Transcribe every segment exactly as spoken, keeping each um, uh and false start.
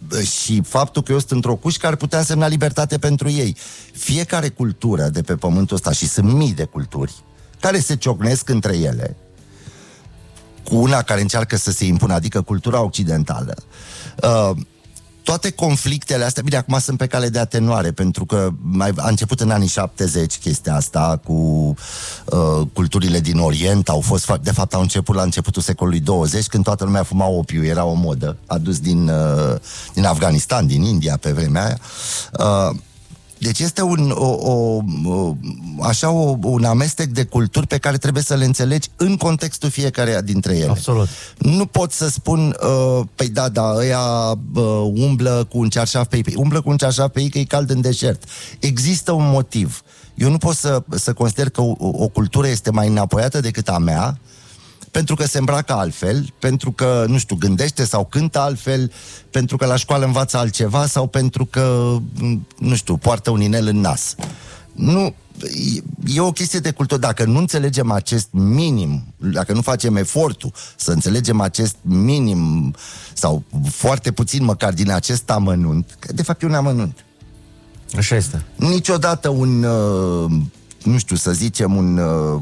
și faptul că eu sunt într-o cușcă ar putea însemna libertate pentru ei. Fiecare cultură de pe pământul ăsta, și sunt mii de culturi care se ciocnesc între ele, cu una care încearcă să se impună, adică cultura occidentală. Uh, toate conflictele astea, bine, acum sunt pe cale de atenuare, pentru că mai, a început în anii șaptezeci chestia asta cu uh, culturile din Orient, au fost, de fapt au început la începutul secolului douăzeci, când toată lumea fuma opiu, era o modă, adus din, uh, din Afganistan, din India pe vremea aia. Uh, Deci este un, o, o, o, așa o, un amestec de culturi pe care trebuie să le înțelegi în contextul fiecare dintre ele. Absolut. Nu pot să spun, uh, păi da, da, ăia uh, umblă cu un cearșaf pe ei. Păi umblă cu un cearșaf pe ei că e cald în deșert. Există un motiv. Eu nu pot să, să consider că o, o cultură este mai înapoiată decât a mea, pentru că se îmbracă altfel, pentru că, nu știu, gândește sau cântă altfel, pentru că la școală învață altceva sau pentru că, nu știu, poartă un inel în nas. Nu, e o chestie de cultură. Dacă nu înțelegem acest minim, dacă nu facem efortul să înțelegem acest minim sau foarte puțin măcar din acest amănunt, că de fapt e un amănunt. Așa este. Niciodată un, uh, nu știu, să zicem, un... Uh,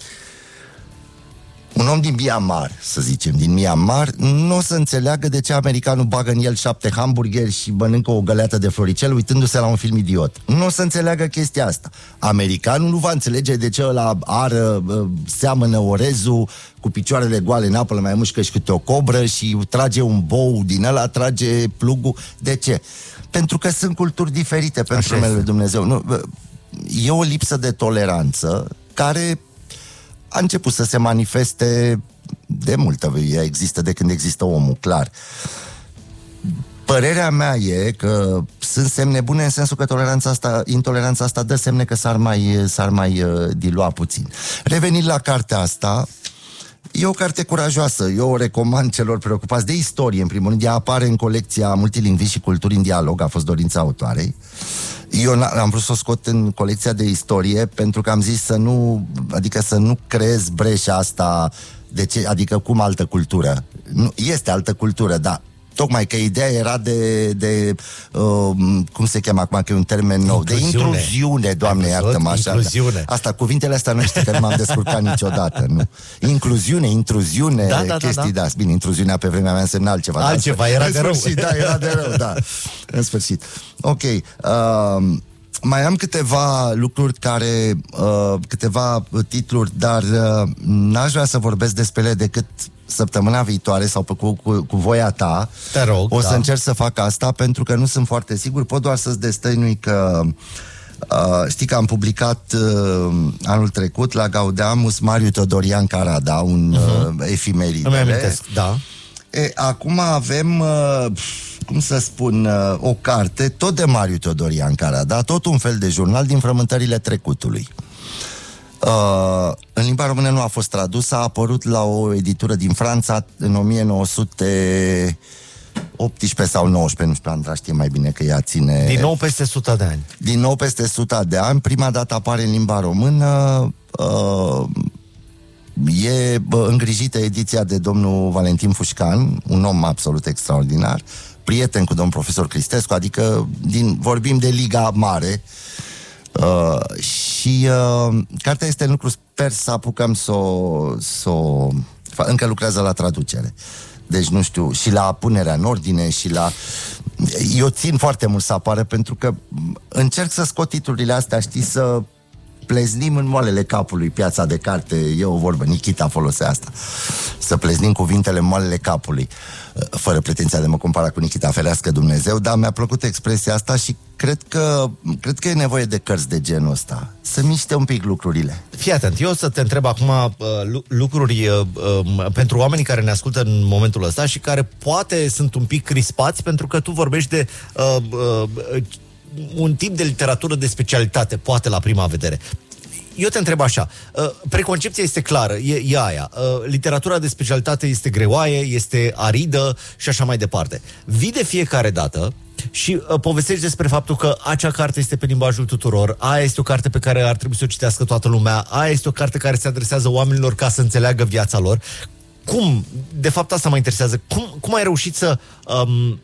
Un om din Myanmar, să zicem, din Myanmar, nu o să înțeleagă de ce americanul bagă în el șapte hamburgeri și mănâncă o găleată de floricel uitându-se la un film idiot. Nu o să înțeleagă chestia asta. Americanul nu va înțelege de ce ăla ară, seamănă orezul cu picioarele goale în apă, le mai mușcă și câte o cobră și trage un bou din ăla, trage plugul. De ce? Pentru că sunt culturi diferite, pentru numele lui Dumnezeu. Nu, e o lipsă de toleranță care a început să se manifeste de multă, ea există de când există omul, clar. Părerea mea e că sunt semne bune în sensul că toleranța asta, intoleranța asta dă semne că s-ar mai, s-ar mai uh, dilua puțin. Revenind la cartea asta, e o carte curajoasă, eu o recomand celor preocupați de istorie, în primul rând. Ea apare în colecția Multilingvism și Culturi în Dialog, a fost dorința autoarei. Eu am vrut să o scot în colecția de istorie pentru că am zis să nu, adică să nu creez breșa asta, de ce, adică cum altă cultură. Nu, este altă cultură, dar tocmai că ideea era de, de uh, cum se cheamă acum, că e un termen nou, incluziune. De intruziune, Doamne, iartă-mă așa. Incluziune. Asta, cuvintele astea nu știu că nu m-am descurcat niciodată, nu. Incluziune, intruziune, da, da, chestii, da, da. da. Bine, intruziunea pe vremea mea însemna altceva. Altceva, era de rău. Sfârșit, da, era de rău, da. În sfârșit. Ok. Uh, mai am câteva lucruri care, uh, câteva titluri, dar uh, n-aș vrea să vorbesc despre ele decât săptămâna viitoare sau cu, cu, cu voia ta. Te rog, o da. să încerc să fac asta pentru că nu sunt foarte sigur. Pot doar să-ți destăinui că uh, știi că am publicat uh, anul trecut la Gaudeamus Mariu Teodorian Carada, un uh-huh. uh, efimeridele. Îmi amintesc, da. E, acum avem, uh, cum să spun, uh, o carte tot de Mariu Teodorian Carada, tot un fel de jurnal din frământările trecutului. Uh, în limba română nu a fost tradus, a apărut la o editură din Franța în o mie nouă sute optsprezece sau nouăsprezece, nu știu, Andra știe mai bine că ea ține... Din nou peste sută de ani. Din nou peste sută de ani, prima dată apare în limba română, uh, e bă, îngrijită ediția de domnul Valentin Fușcan, un om absolut extraordinar, prieten cu domnul profesor Cristescu, adică din, vorbim de Liga Mare. Uh, și uh, cartea este în lucru, sper să apucăm să o, să o încă lucrează la traducere. Deci nu știu, și la punerea în ordine și la... Eu țin foarte mult să apară pentru că încerc să scot titlurile astea, știi, să pleznim în moalele capului Piața de Carte, e o vorbă, Nikita folosea asta, să pleznim cuvintele în moalele capului, fără pretenția de mă compara cu Nikita, ferească Dumnezeu, dar mi-a plăcut expresia asta și cred că, cred că e nevoie de cărți de genul ăsta, să miște un pic lucrurile. Fii atent, eu o să te întreb acum uh, lucruri uh, uh, pentru oamenii care ne ascultă în momentul ăsta și care poate sunt un pic crispați pentru că tu vorbești de uh, uh, un tip de literatură de specialitate, poate la prima vedere. Eu te întreb așa, uh, preconcepția este clară, e, e aia, uh, literatura de specialitate este greoaie, este aridă și așa mai departe. Vii de fiecare dată și uh, povestești despre faptul că acea carte este pe limbajul tuturor, aia este o carte pe care ar trebui să o citească toată lumea, aia este o carte care se adresează oamenilor ca să înțeleagă viața lor. Cum, de fapt asta mă interesează, cum, cum ai reușit să um,